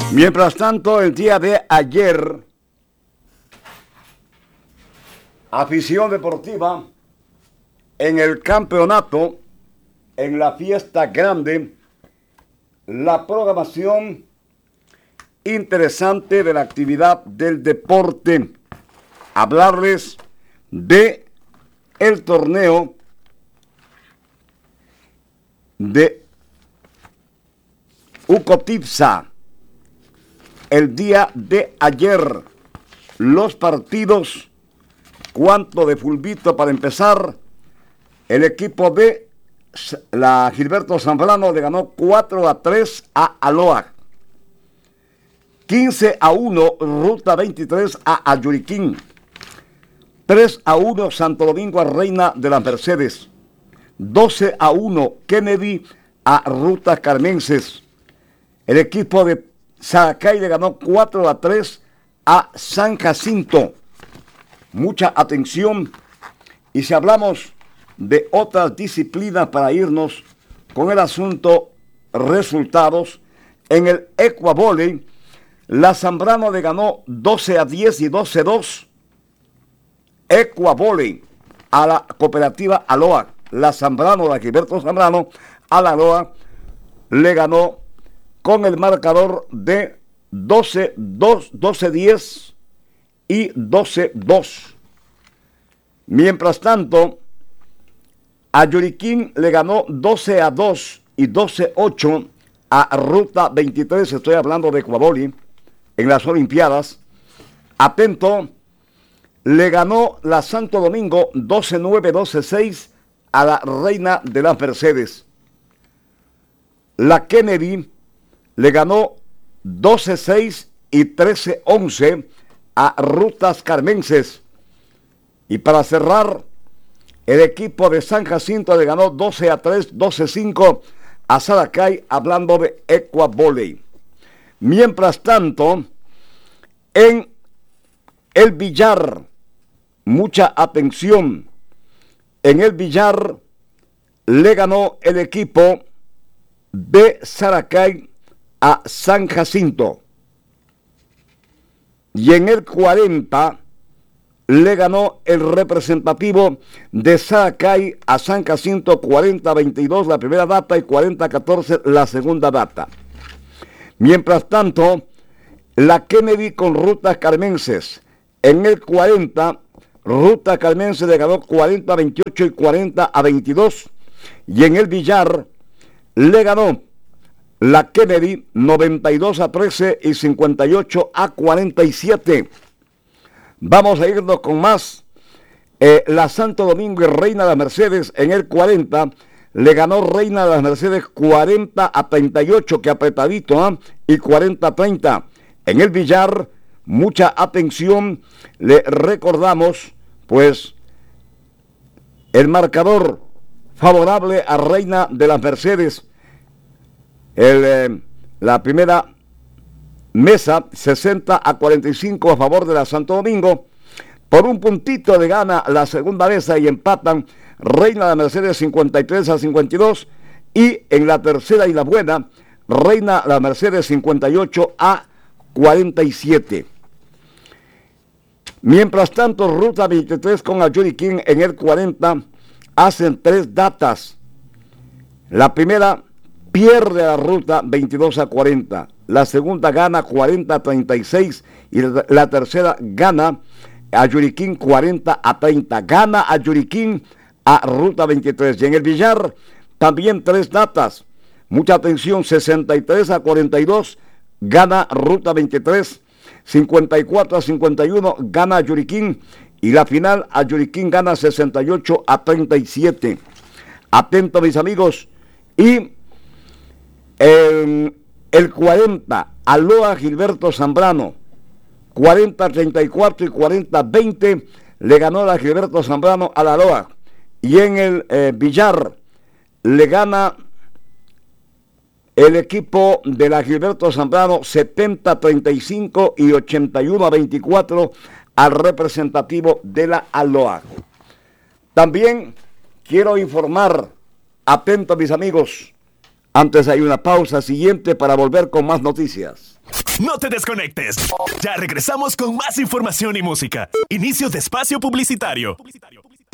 Mientras tanto, el día de ayer, afición deportiva en el campeonato, en la fiesta grande, la programación interesante de la actividad del deporte. Hablarles de el torneo de Ucotipsa. El día de ayer, los partidos, cuánto de fulbito para empezar. El equipo de la Gilberto Zambrano le ganó 4-3 a Aloha. 15-1 Ruta 23 a Ayuriquín. 3-1 Santo Domingo a Reina de las Mercedes. 12-1 Kennedy a Rutas Carmenses. El equipo de Saracay le ganó 4-3 a San Jacinto. Mucha atención. Y si hablamos de otras disciplinas para irnos con el asunto resultados, en el Ecuavolley, la Zambrano le ganó 12-10 y 12-2. Ecuavolley a la cooperativa Aloha. La Zambrano, la Gilberto Zambrano, a la Aloha le ganó con el marcador de 12-2, 12-10 y 12-2. Mientras tanto, Ayuriquín le ganó 12-2 y 12-8 a Ruta 23, estoy hablando de Ecuavolley, en las Olimpiadas. Atento, le ganó la Santo Domingo 12-9, 12-6 a la Reina de las Mercedes. La Kennedy le ganó 12-6 y 13-11 a Rutas Carmenses. Y para cerrar, el equipo de San Jacinto le ganó 12-3, 12-5 a Saracay, hablando de Ecuavolley. Mientras tanto, en el billar, mucha atención. En el billar le ganó el equipo de Saracay a San Jacinto. Y en el 40 le ganó el representativo de Saracay a San Jacinto 40-22 la primera data y 40-14 la segunda data. Mientras tanto, la Kennedy con Rutas Carmenses. En el 40, Ruta Carmenses le ganó 40-28 y 40-22. Y en el billar le ganó la Kennedy 92-13 y 58-47. Vamos a irnos con más. La Santo Domingo y Reina de las Mercedes en el 40 le ganó Reina de las Mercedes 40-38, que apretadito, y 40-30. En el billar, mucha atención, le recordamos, pues, el marcador favorable a Reina de las Mercedes. La primera mesa 60-45 a favor de la Santo Domingo. Por un puntito de gana la segunda mesa y empatan Reina de Mercedes 53-52. Y en la tercera y la buena, Reina de Mercedes 58-47. Mientras tanto, Ruta 23 con Ayuriquín en el 40 hacen 3 datas. La primera pierde la Ruta 22-40. La segunda gana 40-36 y la tercera gana Ayuriquín 40-30. Gana Ayuriquín a Ruta 23. Y en el billar también 3 datas. Mucha atención, 63-42 gana Ruta 23. 54-51 gana Ayuriquín. Y la final, Ayuriquín gana 68-37. Atento, mis amigos. Y el 40, Aloha Gilberto Zambrano, 40-34 y 40-20, le ganó la Gilberto Zambrano a la Aloha. Y en el billar, le gana el equipo de la Gilberto Zambrano 70-35 y 81-24 al representativo de la Aloha. También quiero informar, atentos mis amigos, antes hay una pausa siguiente para volver con más noticias. No te desconectes. Ya regresamos con más información y música. Inicio de espacio publicitario.